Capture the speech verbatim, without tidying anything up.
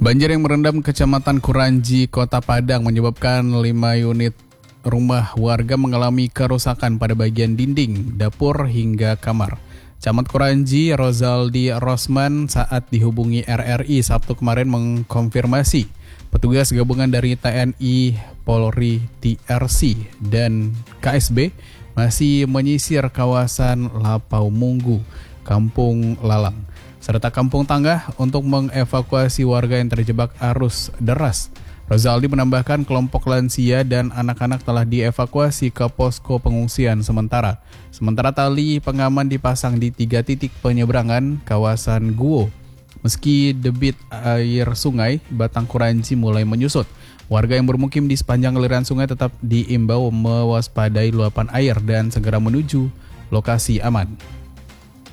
Banjir yang merendam Kecamatan Kuranji, Kota Padang menyebabkan lima unit rumah warga mengalami kerusakan pada bagian dinding, dapur hingga kamar. Camat Kuranji, Rozaldi Rosman, saat dihubungi R R I Sabtu kemarin mengkonfirmasi petugas gabungan dari T N I, Polri, T R C, dan K S B masih menyisir kawasan Lapau Munggu, Kampung Lalang, serta Kampung Tangga untuk mengevakuasi warga yang terjebak arus deras. Rozaldi menambahkan kelompok lansia dan anak-anak telah dievakuasi ke posko pengungsian sementara. Sementara tali pengaman dipasang di tiga titik penyeberangan kawasan Guo. Meski debit air sungai Batang Kuranji mulai menyusut, warga yang bermukim di sepanjang aliran sungai tetap diimbau mewaspadai luapan air dan segera menuju lokasi aman.